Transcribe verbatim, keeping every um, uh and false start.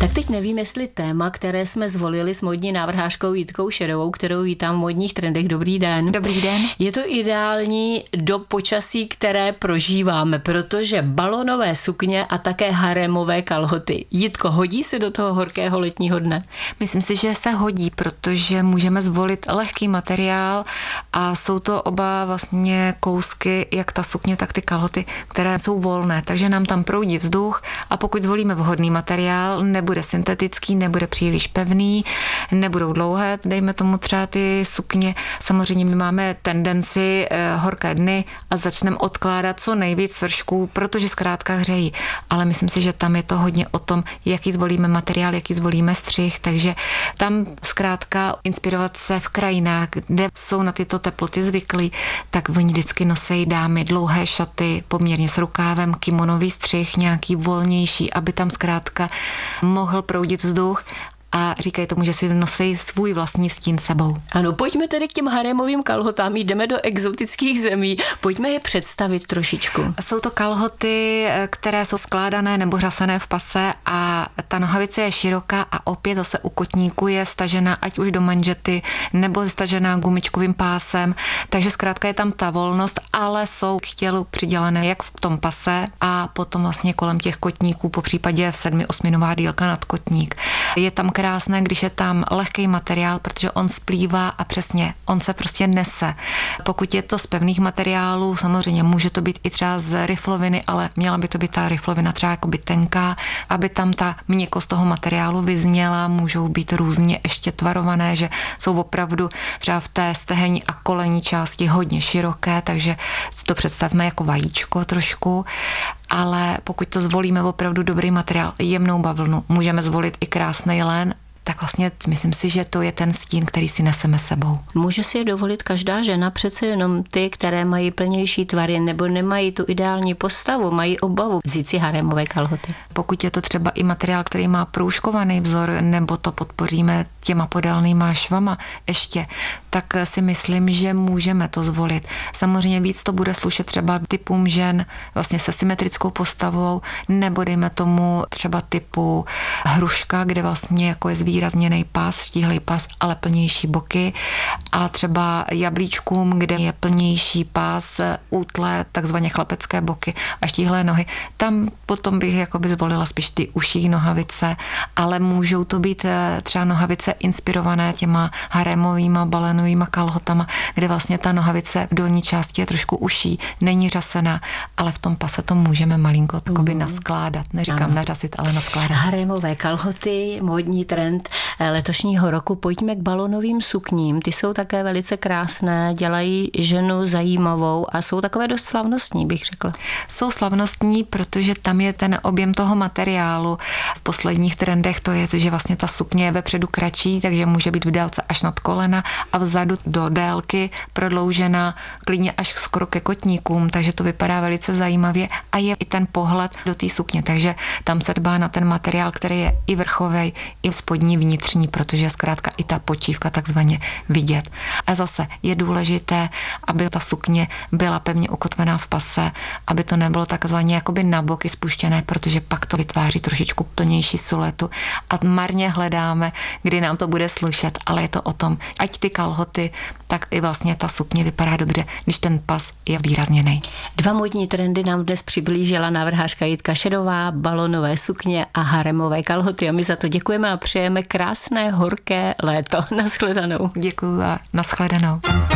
Tak teď nevím, jestli téma, které jsme zvolili s módní návrhářkou Jitkou Šedovou, kterou vítám v Módních trendech. Dobrý den. Dobrý den. Je to ideální do počasí, které prožíváme, protože balonové sukně a také harémové kalhoty. Jitko, hodí se do toho horkého letního dne? Myslím si, že se hodí, protože můžeme zvolit lehký materiál a jsou to oba vlastně kousky, jak ta sukně, tak ty kalhoty, které jsou volné, takže nám tam proudí vzduch a pokud zvolíme vhodný materiál, nebude syntetický, nebude příliš pevný, nebudou dlouhé, dejme tomu třeba ty sukně. Samozřejmě my máme tendenci eh, horké dny a začneme odkládat co nejvíc svršků, protože zkrátka hřejí. Ale myslím si, že tam je to hodně o tom, jaký zvolíme materiál, jaký zvolíme střih, takže tam zkrátka inspirovat se v krajinách, kde jsou na tyto teploty zvyklí, tak oni vždycky nosí dámy dlouhé šaty, poměrně s rukávem, kimonový střih, nějaký volnější, aby tam zkrátka mohl proudit vzduch a říkají tomu, že si nosí svůj vlastní stín sebou. Ano, pojďme tedy k těm harémovým kalhotám, jdeme do exotických zemí, pojďme je představit trošičku. Jsou to kalhoty, které jsou skládané nebo řasené v pase a ta nohavice je široká a opět zase u kotníku je stažená ať už do manžety nebo stažená gumičkovým pásem, takže zkrátka je tam ta volnost, ale jsou k tělu přidělené jak v tom pase a potom vlastně kolem těch kotníků, po případě v sedmi osminová dílka nad kotník. Je tam krásné, když je tam lehký materiál, protože on splývá a přesně, on se prostě nese. Pokud je to z pevných materiálů, samozřejmě může to být i třeba z rifloviny, ale měla by to být ta riflovina třeba jakoby tenká, aby tam ta měkkost toho materiálu vyzněla, můžou být různě ještě tvarované, že jsou opravdu třeba v té stehenní a kolenní části hodně široké, takže si to představme jako vajíčko trošku. Ale pokud to zvolíme opravdu dobrý materiál, jemnou bavlnu, můžeme zvolit i krásný lén, tak vlastně myslím si, že to je ten stín, který si neseme sebou. Může si je dovolit každá žena, přece jenom ty, které mají plnější tvary nebo nemají tu ideální postavu, mají obavu vzít si harémové kalhoty. Pokud je to třeba i materiál, který má proužkovaný vzor, nebo to podpoříme těma podélnýma švama ještě, tak si myslím, že můžeme to zvolit. Samozřejmě víc to bude slušet třeba typům žen vlastně se symetrickou postavou, nebo dejme tomu třeba typu hruška, kde vlastně jako je zvýrazněný pás, štíhlej pás, ale plnější boky a třeba jablíčkům, kde je plnější pás, útlé, takzvaně chlapecké boky a štíhlé nohy. Tam potom bych jakoby zvolila spíš ty uší nohavice, ale můžou to být třeba nohavice inspirované těma harémovýma balenovýma kalhotama, kde vlastně ta nohavice v dolní části je trošku uší, není řasená, ale v tom pase to můžeme malinko takoby mm. naskládat. Neříkám ano. nařasit, ale naskládat. Harémové kalhoty, módní trend letošního roku. Pojďme k balonovým sukním. Ty jsou také velice krásné, dělají ženu zajímavou a jsou takové dost slavnostní, bych řekla. Jsou slavnostní, protože tam je ten objem toho materiálu. V posledních trendech to je, že vlastně ta sukně je vepředu kratší, takže může být v délce až nad kolena a vzadu do délky prodloužena klidně až skoro ke kotníkům, takže to vypadá velice zajímavě a je i ten pohled do té sukně, takže tam se dbá na ten materiál, který je i vrchovej, i spodní vnitřní, protože zkrátka i ta počívka takzvaně vidět. A zase je důležité, aby ta sukně byla pevně ukotvená v pase, aby to nebylo takzvaně jakoby na boky spuštěné, protože pak to vytváří trošičku plnější siluetu a marně hledáme, kdy nám to bude slušet, ale je to o tom, ať ty kalhoty, tak i vlastně ta sukně vypadá dobře, když ten pas je zvýrazněný. Dva módní trendy nám dnes přiblížila návrhářka Jitka Šedová, balonové sukně a harémové kalhoty a my za to děkujeme a přejeme krásné horké léto. Naschledanou. Děkuju a naschledanou.